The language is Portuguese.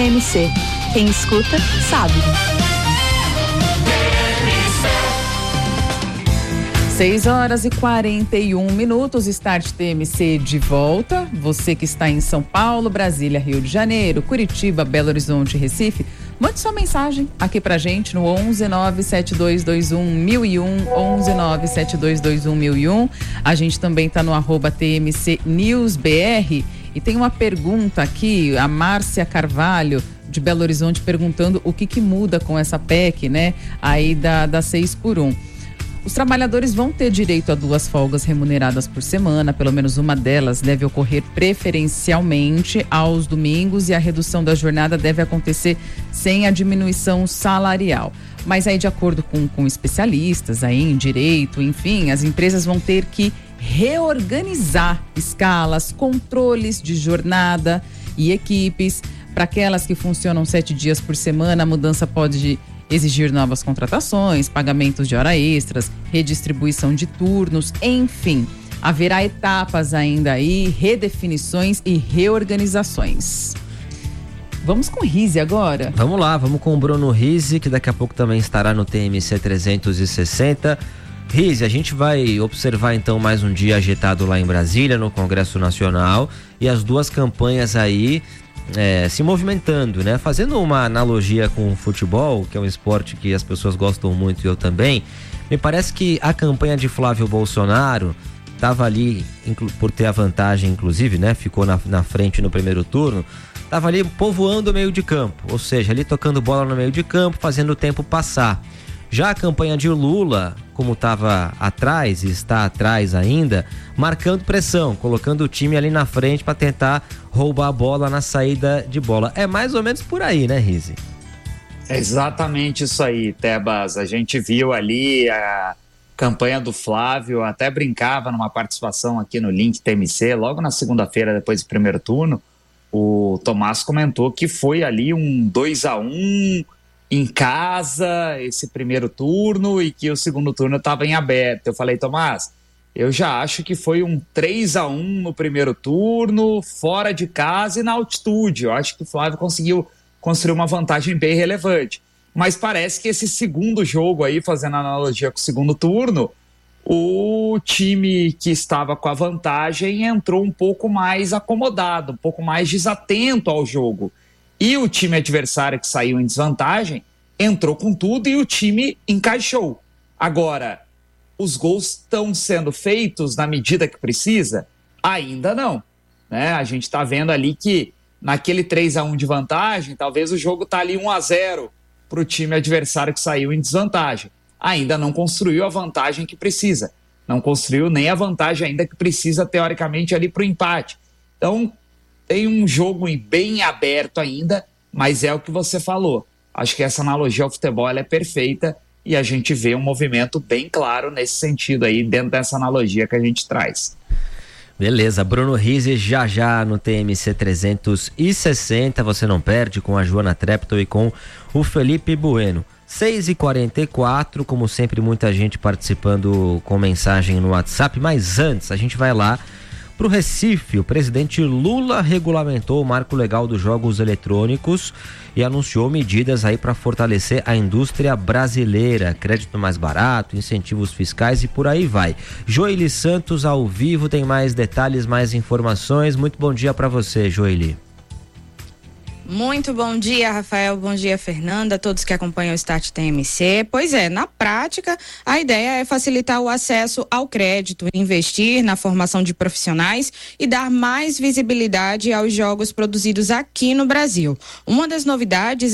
TMC. Quem escuta, sabe. 6h41, Start TMC de volta. Você que está em São Paulo, Brasília, Rio de Janeiro, Curitiba, Belo Horizonte, Recife, mande sua mensagem aqui pra gente no 11972211001, 11972211001. A gente também tá no @TMC News BR e tem uma pergunta aqui, a Márcia Carvalho de Belo Horizonte perguntando o que muda com essa PEC, né? Aí da 6x1. Os trabalhadores vão ter direito a 2 folgas remuneradas por semana, pelo menos uma delas deve ocorrer preferencialmente aos domingos e a redução da jornada deve acontecer sem a diminuição salarial. Mas aí, de acordo com especialistas aí em direito, enfim, as empresas vão ter que reorganizar escalas, controles de jornada e equipes. Para aquelas que funcionam 7 dias por semana, a mudança pode exigir novas contratações, pagamentos de hora extras, redistribuição de turnos, enfim. Haverá etapas ainda aí, redefinições e reorganizações. Vamos com o Rizzi agora? Vamos lá, vamos com o Bruno Rizzi, que daqui a pouco também estará no TMC 360. Rizzi, a gente vai observar então mais um dia agitado lá em Brasília, no Congresso Nacional, e as 2 campanhas aí se movimentando, né? Fazendo uma analogia com o futebol, que é um esporte que as pessoas gostam muito e eu também, me parece que a campanha de Flávio Bolsonaro estava ali, por ter a vantagem inclusive, né? Ficou na frente no primeiro turno, estava ali povoando o meio de campo, ou seja, ali tocando bola no meio de campo, fazendo o tempo passar. Já a campanha de Lula, como estava atrás e está atrás ainda, marcando pressão, colocando o time ali na frente para tentar roubar a bola na saída de bola. É mais ou menos por aí, né, Rizzi? É exatamente isso aí, Tebas. A gente viu ali a campanha do Flávio, até brincava numa participação aqui no Link TMC, logo na segunda-feira, depois do primeiro turno, o Tomás comentou que foi ali um 2-1 em casa, esse primeiro turno, e que o segundo turno estava em aberto. Eu falei, Tomás, eu já acho que foi um 3-1 no primeiro turno, fora de casa e na altitude. Eu acho que o Flávio conseguiu construir uma vantagem bem relevante. Mas parece que esse segundo jogo aí, fazendo analogia com o segundo turno, o time que estava com a vantagem entrou um pouco mais acomodado, um pouco mais desatento ao jogo. E o time adversário que saiu em desvantagem entrou com tudo e o time encaixou. Agora, os gols estão sendo feitos na medida que precisa? Ainda não, né? A gente está vendo ali que naquele 3-1 de vantagem, talvez o jogo está ali 1-0 para o time adversário que saiu em desvantagem. Ainda não construiu a vantagem que precisa. Não construiu nem a vantagem ainda que precisa, teoricamente, ali para o empate. Então, tem um jogo bem aberto ainda, mas é o que você falou. Acho que essa analogia ao futebol ela é perfeita e a gente vê um movimento bem claro nesse sentido aí, dentro dessa analogia que a gente traz. Beleza, Bruno Rizzi já no TMC 360, você não perde, com a Joana Treptow e com o Felipe Bueno. 6h44, como sempre, muita gente participando com mensagem no WhatsApp, mas antes a gente vai lá pro Recife. O presidente Lula regulamentou o marco legal dos jogos eletrônicos e anunciou medidas aí para fortalecer a indústria brasileira, crédito mais barato, incentivos fiscais e por aí vai. Joely Santos ao vivo tem mais detalhes, mais informações. Muito bom dia para você, Joely. Muito bom dia, Rafael, bom dia, Fernanda, todos que acompanham o Start TMC. Pois é, na prática, a ideia é facilitar o acesso ao crédito, investir na formação de profissionais e dar mais visibilidade aos jogos produzidos aqui no Brasil. Uma das novidades